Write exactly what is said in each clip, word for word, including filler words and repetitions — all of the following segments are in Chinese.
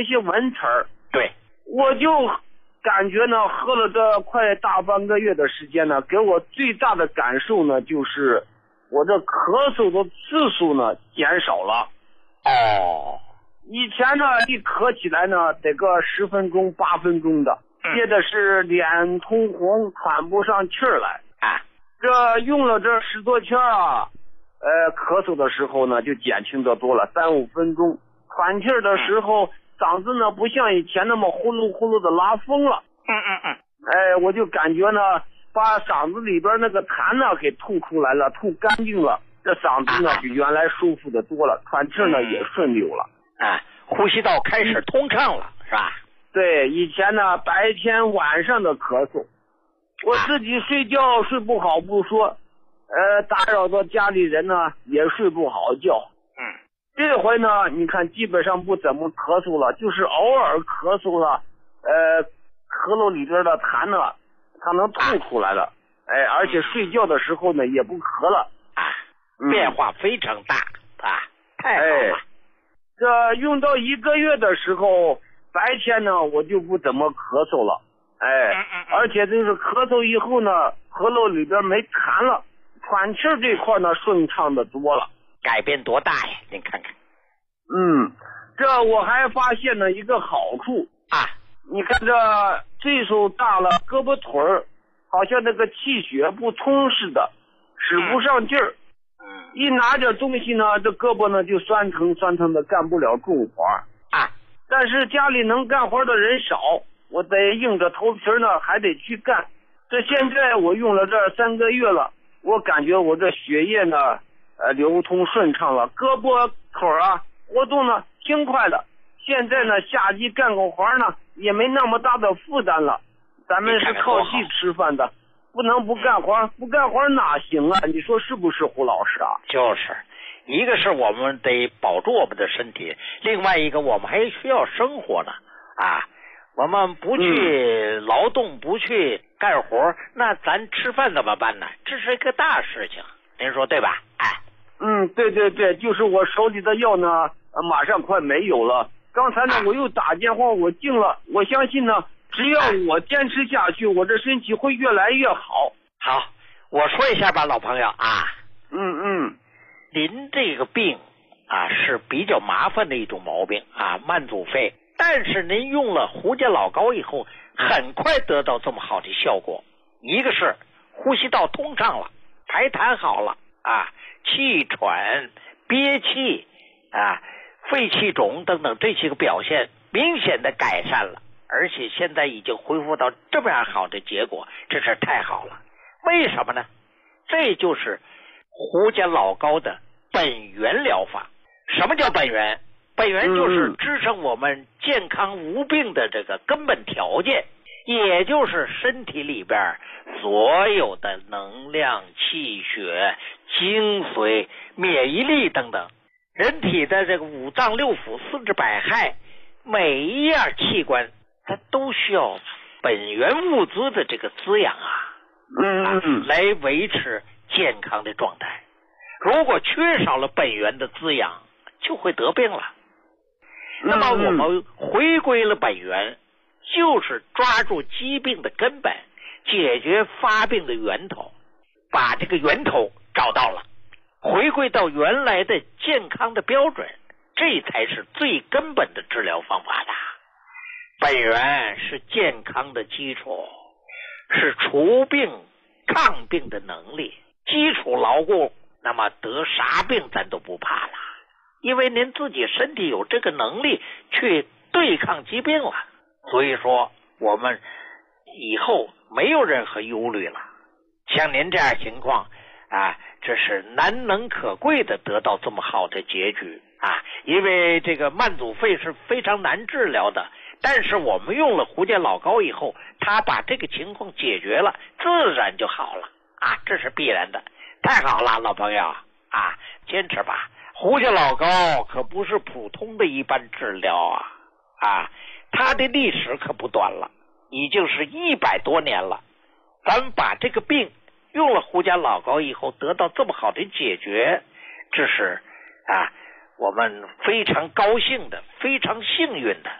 些纹词儿。 对， 我就感觉呢，喝了这快大半个月的时间呢，给我最大的感受呢，就是我这咳嗽的次数呢减少了。 哦， 以前呢一咳起来呢得个十分钟八分钟的，接着是脸通红喘不上气儿来啊。 这用了这十多天啊，呃咳嗽的时候呢就减轻得多了，三五分钟。喘气儿的时候，嗓子呢不像以前那么呼噜呼噜的拉风了。 嗯嗯嗯。 哎，我就感觉呢，把嗓子里边那个痰呢给吐出来了，吐干净了，这嗓子呢比原来舒服的多了，喘气呢也顺溜了。 啊，呼吸道开始通畅了，是吧？ 对，以前呢白天晚上的咳嗽，我自己睡觉睡不好不说，呃，打扰到家里人呢也睡不好觉。 嗯。 这回呢，你看基本上不怎么咳嗽了，就是偶尔咳嗽了，呃，咳咙里边的痰呢，它能吐出来了，哎，而且睡觉的时候呢也不咳了， 啊， 嗯、 变化非常大啊，太好了。 哎，这用到一个月的时候，白天呢我就不怎么咳嗽了，哎， 嗯嗯嗯而且就是咳嗽以后呢，喉咙里边没痰了，喘气这块呢顺畅的多了。 改变多大呀？您看看。 嗯，这我还发现了一个好处啊， 你看这岁数大了，胳膊腿儿好像那个气血不通似的，使不上劲儿。 嗯， 一拿点东西呢，这胳膊呢就酸疼酸疼的，干不了重活啊。 但是家里能干活的人少，我得硬着头皮呢，还得去干。这现在我用了这三个月了，我感觉我这血液呢。呃，流通顺畅了，胳膊腿啊活动呢轻快了。现在呢，下地干个活呢也没那么大的负担了。咱们是靠地吃饭的，不能不干活，不干活哪行啊？你说是不是，胡老师啊？ 就是，一个是我们得保住我们的身体，另外一个我们还需要生活呢啊。我们不去劳动，嗯、不去干活，那咱吃饭怎么办呢？这是一个大事情，您说对吧？哎。 嗯，对对对，就是我手里的药呢，马上快没有了。刚才呢，我又打电话，我进了。我相信呢，只要我坚持下去，我这身体会越来越好。 好，我说一下吧，老朋友啊。 嗯嗯。 您这个病啊是比较麻烦的一种毛病啊，慢阻肺。但是您用了胡家老膏以后，很快得到这么好的效果。一个是呼吸道通畅了，排痰好了啊。气喘、憋气啊、肺气肿等等这些个表现明显的改善了，而且现在已经恢复到这么样好的结果，这是太好了。为什么呢？这就是胡家老膏的本源疗法。什么叫本源？本源就是支撑我们健康无病的这个根本条件，也就是身体里边所有的能量、气血、精髓、免疫力等等，人体的这个五脏六腑、四肢百骸，每一样器官它都需要本源物资的这个滋养啊， 嗯啊来维持健康的状态。如果缺少了本源的滋养，就会得病了。那么我们回归了本源，就是抓住疾病的根本，解决发病的源头，把这个源头找到了，回归到原来的健康的标准，这才是最根本的治疗方法的。本源是健康的基础，是除病抗病的能力，基础牢固，那么得啥病咱都不怕了，因为您自己身体有这个能力去对抗疾病了。所以说我们以后没有任何忧虑了。像您这样情况啊，这是难能可贵的得到这么好的结局啊！因为这个慢阻肺是非常难治疗的，但是我们用了胡家老膏以后，它把这个情况解决了，自然就好了啊，这是必然的。太好了，老朋友啊，坚持吧。胡家老膏可不是普通的一般治疗啊啊，它的历史可不短了，已经是一百多年了。咱们把这个病用了胡家老膏以后得到这么好的解决，这是啊我们非常高兴的，非常幸运的。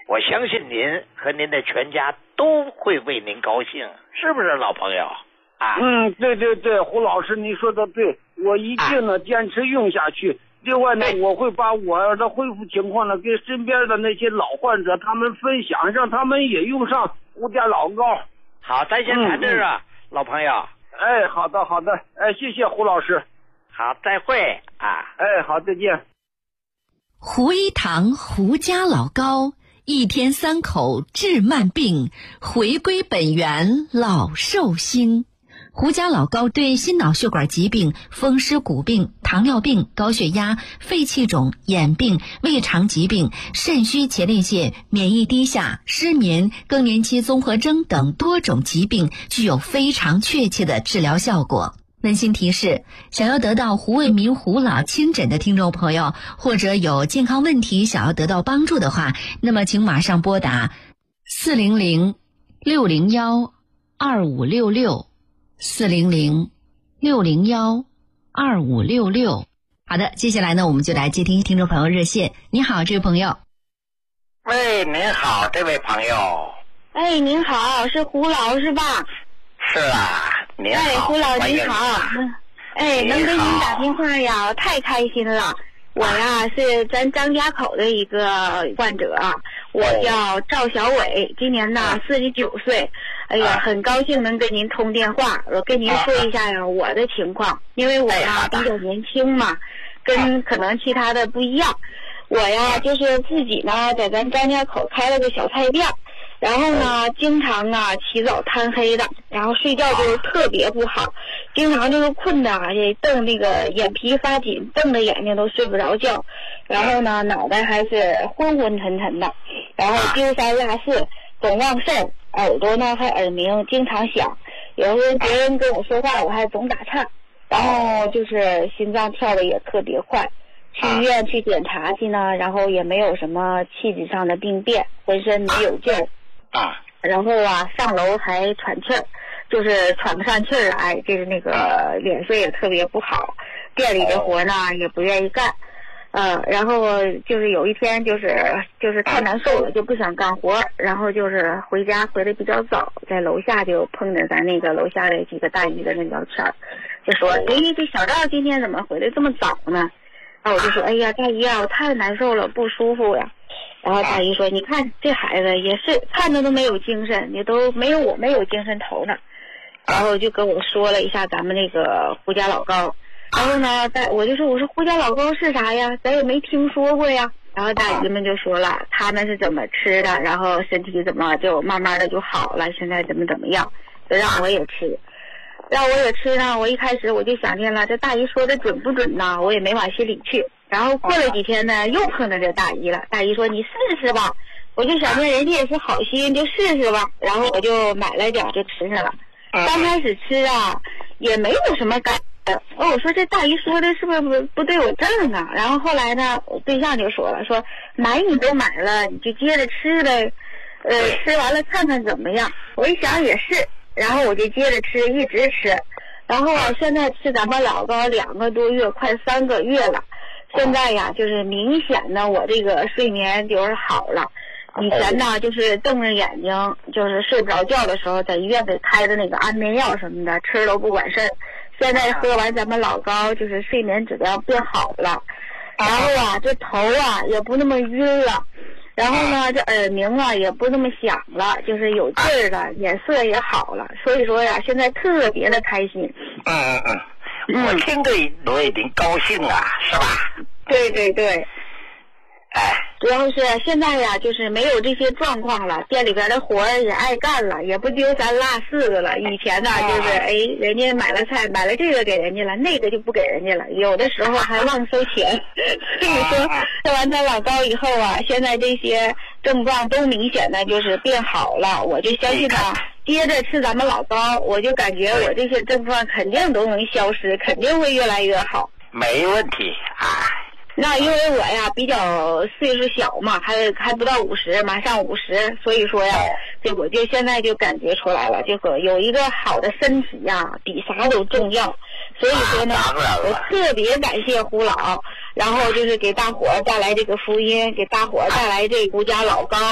我相信您和您的全家都会为您高兴，是不是老朋友啊？ 嗯，对对对，胡老师你说的对，我一定呢坚持用下去。另外呢，我会把我的恢复情况呢给身边的那些老患者他们分享，让他们也用上胡家老膏。 好，咱先谈这儿啊， 嗯、 老朋友。 哎，好的好的，哎，谢谢胡老师。 好，再会啊。 哎，好，再见。 胡一堂胡家老膏，一天三口治慢病，回归本源老寿星。胡家老膏对心脑血管疾病、风湿骨病、糖尿病、高血压、肺气肿、眼病、胃肠疾病、肾虚前列腺、免疫低下、失眠、更年期综合征等多种疾病具有非常确切的治疗效果。温馨提示，想要得到胡卫民胡老亲诊的听众朋友，或者有健康问题想要得到帮助的话，那么请马上拨打四零零六零幺二五六六四零零六零幺二五六六。好的，接下来呢，我们就来接听听众朋友热线。你好，这位朋友。 喂，您好，这位朋友。 哎，您好，是胡老是吧？ 是啊，您好。 哎，胡老您好。哎，能给您打电话呀，太开心了。我呀是咱张家口的一个患者，我叫赵小伟，今年呢四十九岁。哎呀，很高兴能跟您通电话，我跟您说一下呀我的情况，因为我呀比较年轻嘛，跟可能其他的不一样。我呀就是自己呢在咱张家口开了个小菜店，然后呢经常啊起早贪黑的，然后睡觉就是特别不好，经常就是困的啊瞪那个眼皮发紧，瞪着眼睛都睡不着觉，然后呢脑袋还是昏昏沉沉的，然后丢三落四，总忘事儿，耳朵呢还耳鸣，经常响，有时候别人跟我说话我还总打岔，然后就是心脏跳的也特别快，去医院去检查去呢，然后也没有什么气质上的病变，浑身没有劲儿啊， 然后啊上楼还喘气儿，就是喘不上气儿来，就是那个脸色也特别不好，店里的活呢也不愿意干。呃，然后就是有一天就是就是太难受了，就不想干活，然后就是回家回的比较早，在楼下就碰着咱那个楼下的几个大姨在那聊天，就说哎这小赵今天怎么回来这么早呢？然后我就说哎呀大姨啊我太难受了不舒服呀。然后大姨说你看这孩子也是看着都没有精神，也都没有我没有精神头呢。然后就跟我说了一下咱们那个胡家老膏。然后呢，大我就说我说胡家老膏是啥呀？咱也没听说过呀。然后大姨们就说了，他们是怎么吃的，然后身体怎么就慢慢的就好了，现在怎么怎么样，就让我也吃，让我也吃呢。我一开始我就想念了，这大姨说的准不准呢？我也没往心里去。然后过了几天呢，又碰到这大姨了。大姨说你试试吧，我就想念人家也是好心，就试试吧。然后我就买了点就吃上了。刚开始吃啊，也没有什么感。哦，我说这大姨说的是不是不不对我正啊？然后后来呢，我对象就说了，说买你都买了，你就接着吃呗，呃，吃完了看看怎么样。我一想也是，然后我就接着吃，一直吃。然后啊，现在吃咱们老膏两个多月，快三个月了。现在呀，就是明显的我这个睡眠就是好了。以前呢，就是瞪着眼睛，就是睡不着觉的时候，在医院给开的那个安眠药什么的，吃都不管事儿。现在喝完咱们老膏，就是睡眠质量变好了，然后啊，这头啊也不那么晕了，然后呢，这耳鸣啊也不那么响了，就是有劲儿了，脸色也好了，所以说呀，现在特别的开心。 嗯嗯嗯，我听着我已经高兴了，是吧？ 对对对。 哎， 主要是现在呀，就是没有这些状况了，店里边的活儿也爱干了，也不丢三落四的了。以前呢，就是哎，人家买了菜，买了这个给人家了，那个就不给人家了，有的时候还忘收钱。所以说，吃完咱老膏以后啊，现在这些症状都明显的就是变好了，我就相信他。接着吃咱们老膏，我就感觉我这些症状肯定都能消失，肯定会越来越好。 没问题啊。 那因为我呀比较岁数小嘛，还还不到五十，马上五十，所以说呀，这我就现在就感觉出来了，这个有一个好的身体呀，比啥都重要。所以说呢，我特别感谢胡老，然后就是给大伙儿带来这个福音，给大伙儿带来这胡家老膏。